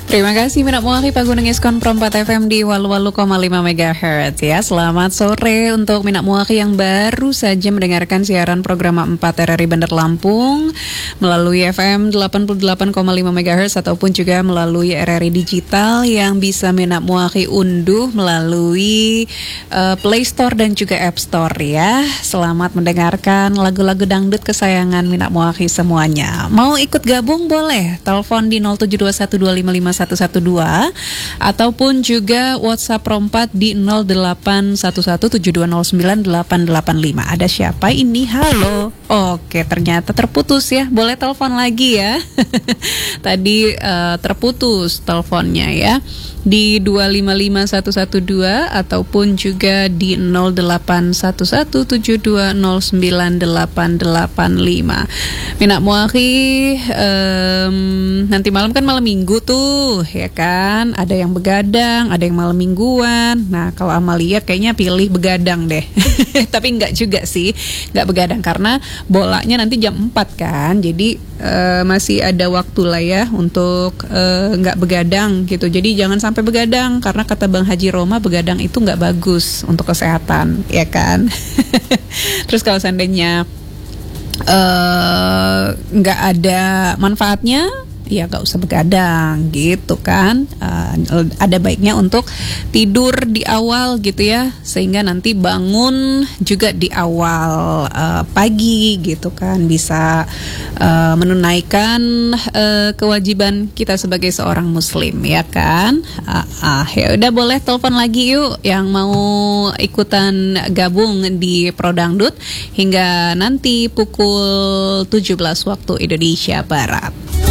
Terima kasih Minak Muaki Pagunung Iskon Prompat FM di Walu-Walu 5 MHz ya. Selamat sore untuk Minak Muaki yang baru saja mendengarkan siaran program 4 RRI Bandar Lampung melalui FM 88,5 MHz ataupun juga melalui RRI Digital yang bisa Minak Muaki unduh melalui Play Store dan juga App Store ya. Selamat mendengarkan lagu-lagu dangdut kesayangan Minak Muaki semuanya. Mau ikut gabung boleh, telepon di 0721255 112 ataupun juga WhatsApp Rompat di 081172098885. Ada siapa ini? Halo. Oke, ternyata terputus ya. Boleh telepon lagi ya. Tadi terputus teleponnya ya. Di 255112 ataupun juga di 081172098885. Minak Muaki nanti malam kan malam minggu tuh ya kan, ada yang begadang, ada yang malam mingguan. Nah kalau Amalia kayaknya pilih begadang deh. Tapi enggak juga sih, enggak begadang karena bolanya nanti jam 4 kan. Jadi masih ada waktu lah ya untuk enggak begadang gitu. Jadi jangan sampai begadang karena kata Bang Haji Roma begadang itu enggak bagus untuk kesehatan ya kan. Terus kalau seandainya nggak ada manfaatnya, ya gak usah begadang gitu kan. Ada baiknya untuk tidur di awal gitu ya, sehingga nanti bangun juga di awal pagi gitu kan, bisa menunaikan kewajiban kita sebagai seorang muslim ya kan. Ya udah, boleh telepon lagi yuk yang mau ikutan gabung di Prodangdut hingga nanti pukul 17 waktu Indonesia Barat.